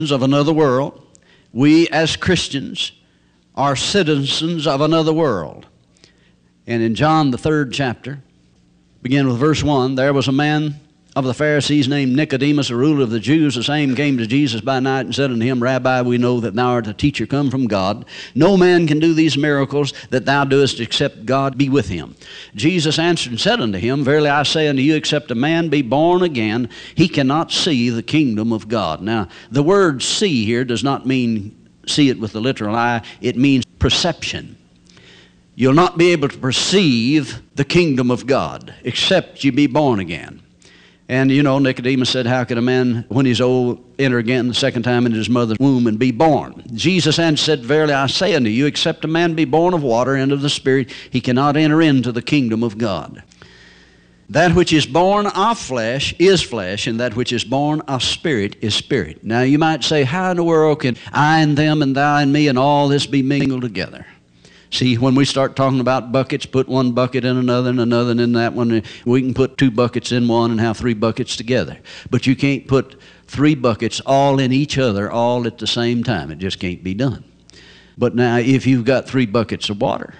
of another world. We as Christians are citizens of another world. And in John, the 3rd chapter, begin with verse 1, there was a man of the Pharisees named Nicodemus, a ruler of the Jews. The same came to Jesus by night and said unto him, Rabbi, we know that thou art a teacher come from God. No man can do these miracles that thou doest except God be with him. Jesus answered and said unto him, Verily I say unto you, except a man be born again, he cannot see the kingdom of God. Now, the word see here does not mean see it with the literal eye. It means perception. You'll not be able to perceive the kingdom of God except you be born again. And you know, Nicodemus said, how can a man, when he's old, enter again the second time into his mother's womb and be born? Jesus answered, said, Verily I say unto you, except a man be born of water and of the Spirit, he cannot enter into the kingdom of God. That which is born of flesh is flesh, and that which is born of spirit is spirit. Now you might say, how in the world can I and them and thou and me and all this be mingled together? See, when we start talking about buckets, put one bucket in another and another in that one. We can put 2 buckets in one and have 3 buckets together. But you can't put 3 buckets all in each other all at the same time. It just can't be done. But now, if you've got 3 buckets of water,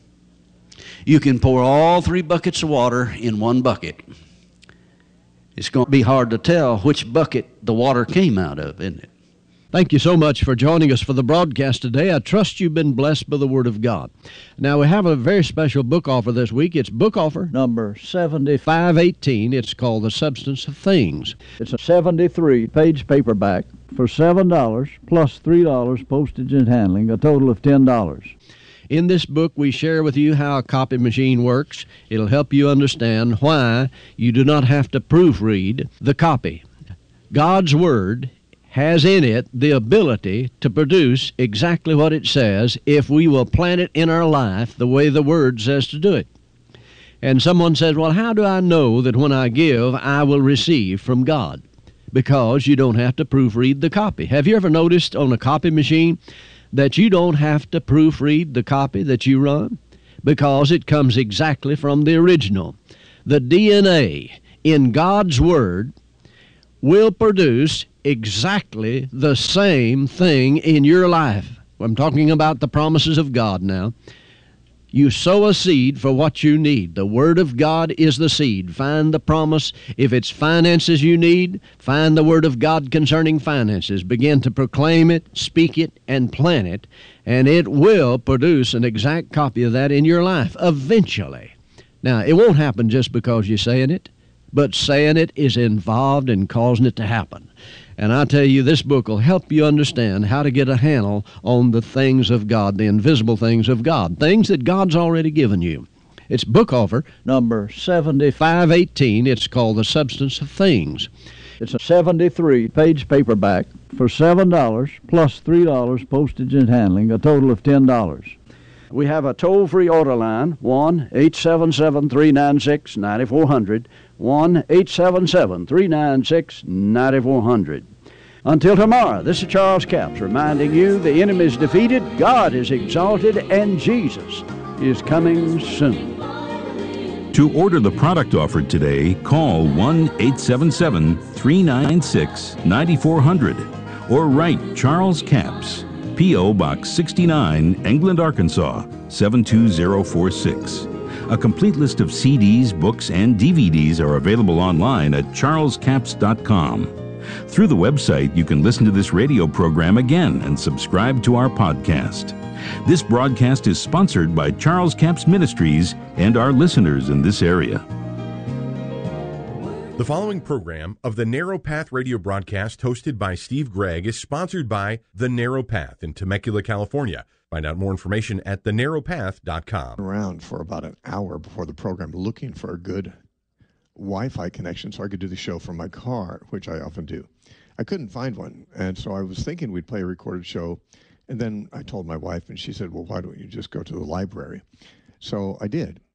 you can pour all 3 buckets of water in one bucket. It's going to be hard to tell which bucket the water came out of, isn't it? Thank you so much for joining us for the broadcast today. I trust you've been blessed by the Word of God. Now, we have a very special book offer this week. It's book offer number 7518. It's called The Substance of Things. It's a 73-page paperback for $7 plus $3 postage and handling, a total of $10. In this book, we share with you how a copy machine works. It'll help you understand why you do not have to proofread the copy. God's Word has in it the ability to produce exactly what it says if we will plant it in our life the way the Word says to do it. And someone says, well, how do I know that when I give, I will receive from God? Because you don't have to proofread the copy. Have you ever noticed on a copy machine that you don't have to proofread the copy that you run? Because it comes exactly from the original. The DNA in God's Word will produce exactly the same thing in your life. I'm talking about the promises of God now. You sow a seed for what you need. The Word of God is the seed. Find the promise. If it's finances you need, find the Word of God concerning finances. Begin to proclaim it, speak it, and plant it, and it will produce an exact copy of that in your life eventually. Now, it won't happen just because you're saying it, but saying it is involved in causing it to happen. And I tell you, this book will help you understand how to get a handle on the things of God, the invisible things of God, things that God's already given you. It's book offer number 7518. It's called The Substance of Things. It's a 73-page paperback for $7 plus $3 postage and handling, a total of $10. We have a toll-free order line, 1-877-396-9400, 1-877-396-9400. Until tomorrow, this is Charles Capps reminding you the enemy is defeated, God is exalted, and Jesus is coming soon. To order the product offered today, call 1-877-396-9400 or write Charles Capps, P.O. Box 69, England, Arkansas, 72046. A complete list of CDs, books, and DVDs are available online at charlescapps.com. Through the website, you can listen to this radio program again and subscribe to our podcast. This broadcast is sponsored by Charles Capps Ministries and our listeners in this area. The following program of the Narrow Path radio broadcast hosted by Steve Gregg is sponsored by The Narrow Path in Temecula, California. Find out more information at thenarrowpath.com. Around for about an hour before the program looking for a good Wi-Fi connection so I could do the show from my car, which I often do. I couldn't find one, and so I was thinking we'd play a recorded show, and then I told my wife, and she said, well, why don't you just go to the library? So I did,